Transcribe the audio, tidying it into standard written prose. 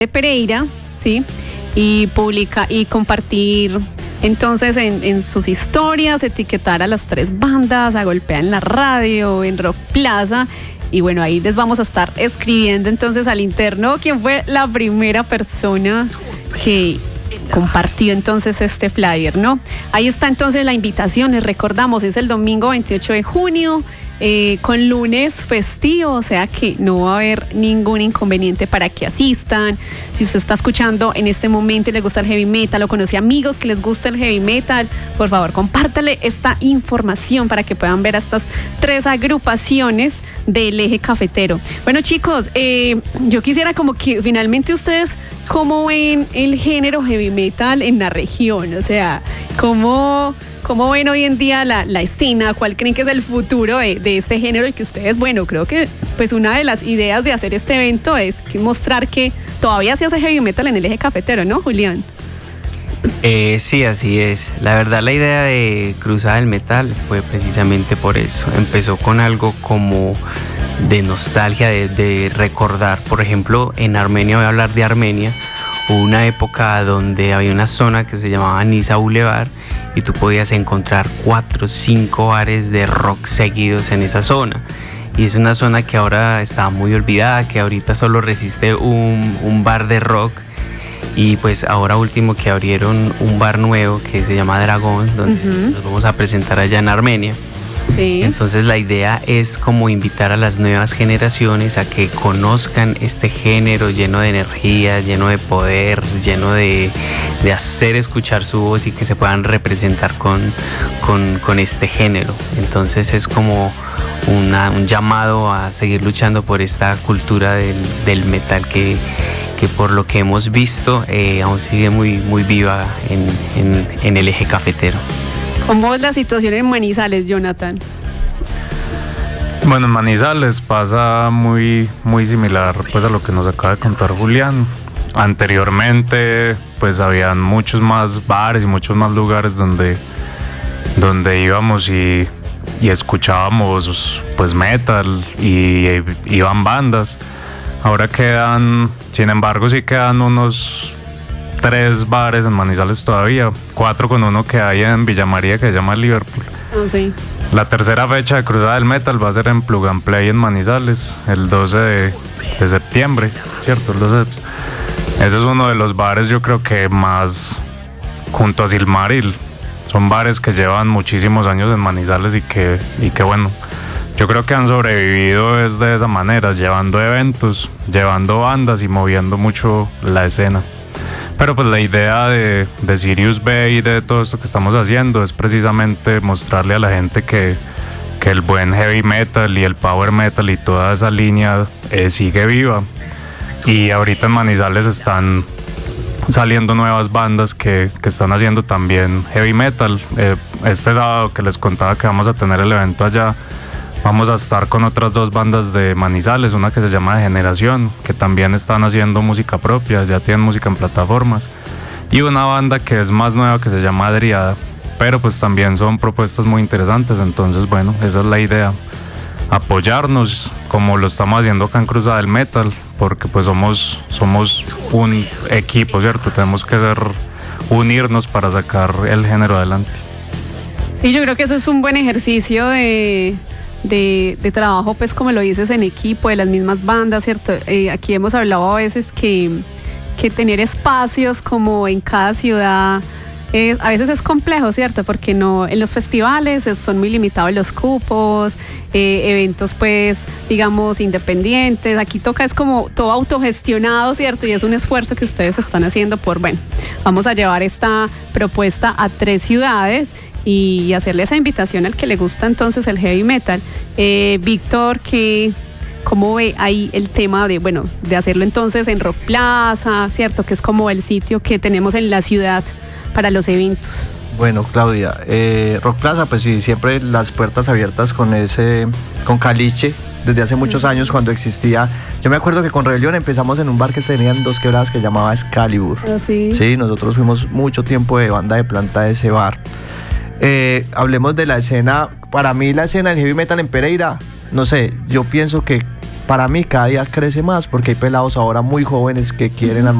de Pereira, ¿sí? Y publica y compartir entonces en sus historias, etiquetar a las 3 bandas, a Golpea en la Radio, en Rock Plaza. Y bueno, ahí les vamos a estar escribiendo entonces al interno quién fue la primera persona que compartió entonces este flyer, ¿no? Ahí está entonces la invitación, les recordamos, es el domingo 28 de junio, con lunes festivo, o sea que no va a haber ningún inconveniente para que asistan. Si usted está escuchando en este momento y le gusta el heavy metal o conoce amigos que les gusta el heavy metal, por favor compártale esta información para que puedan ver a estas 3 agrupaciones del eje cafetero. Bueno, chicos, yo quisiera como que finalmente ustedes, ¿cómo ven el género heavy metal en la región? O sea, ¿cómo ven hoy en día la escena? ¿Cuál creen que es el futuro de este género? Y que ustedes, bueno, creo que pues una de las ideas de hacer este evento es mostrar que todavía se hace heavy metal en el eje cafetero, ¿no, Julián? Sí, así es. La verdad, la idea de Cruzada del Metal fue precisamente por eso. Empezó con algo como de nostalgia, de recordar. Por ejemplo, en Armenia, voy a hablar de Armenia, hubo una época donde había una zona que se llamaba Nisa Boulevard y tú podías encontrar 4 o 5 bares de rock seguidos en esa zona. Y es una zona que ahora está muy olvidada, que ahorita solo resiste un bar de rock. Y pues ahora último que abrieron un bar nuevo que se llama Dragón, donde nos vamos a presentar allá en Armenia. Sí. Entonces la idea es como invitar a las nuevas generaciones a que conozcan este género lleno de energía, lleno de poder, lleno de hacer escuchar su voz y que se puedan representar con este género. Entonces es como un llamado a seguir luchando por esta cultura del metal que por lo que hemos visto aún sigue muy viva en el eje cafetero. ¿Cómo es la situación en Manizales, Jonathan? Bueno, en Manizales pasa muy similar pues a lo que nos acaba de contar Julián. Anteriormente pues habían muchos más bares y muchos más lugares donde íbamos y escuchábamos pues metal y iban bandas. Ahora sin embargo sí quedan unos 3 bares en Manizales todavía, 4 con uno que hay en Villa María que se llama Liverpool. Oh, sí. La tercera fecha de Cruzada del Metal va a ser en Plug and Play en Manizales, el 12 de septiembre, ¿cierto? El 12 Ese es uno de los bares yo creo que más, junto a Silmaril, son bares que llevan muchísimos años en Manizales y que bueno, yo creo que han sobrevivido de esa manera, llevando eventos, llevando bandas y moviendo mucho la escena. Pero pues la idea de Sirius B y de todo esto que estamos haciendo es precisamente mostrarle a la gente que el buen heavy metal y el power metal y toda esa línea sigue viva. Y ahorita en Manizales están saliendo nuevas bandas que están haciendo también heavy metal. Este sábado que les contaba que vamos a tener el evento allá, vamos a estar con otras 2 bandas de Manizales, una que se llama De Generación, que también están haciendo música propia, ya tienen música en plataformas, y una banda que es más nueva que se llama Adriada, pero pues también son propuestas muy interesantes. Entonces bueno, esa es la idea, apoyarnos como lo estamos haciendo acá en Cruzada del Metal, porque pues somos un equipo, ¿cierto? Tenemos que unirnos para sacar el género adelante. Sí, yo creo que eso es un buen ejercicio de trabajo, pues como lo dices, en equipo, de las mismas bandas, ¿cierto? Aquí hemos hablado a veces que tener espacios como en cada ciudad a veces es complejo, ¿cierto? Porque no, en los festivales son muy limitados los cupos, eventos pues digamos independientes, aquí toca es como todo autogestionado, ¿cierto? Y es un esfuerzo que ustedes están haciendo vamos a llevar esta propuesta a 3 ciudades y hacerle esa invitación al que le gusta entonces el heavy metal. Víctor, ¿cómo ve ahí el tema de hacerlo entonces en Rock Plaza, ¿cierto? Que es como el sitio que tenemos en la ciudad para los eventos. Bueno, Claudia, Rock Plaza, pues sí, siempre las puertas abiertas con Caliche, desde hace muchos años cuando existía. Yo me acuerdo que con Rebelión empezamos en un bar que tenían 2 quebradas que se llamaba Excalibur. Sí. Sí, nosotros fuimos mucho tiempo de banda de planta de ese bar. Hablemos de la escena. Para mí la escena del heavy metal en Pereira, no sé, yo pienso que para mí cada día crece más porque hay pelados ahora muy jóvenes que quieren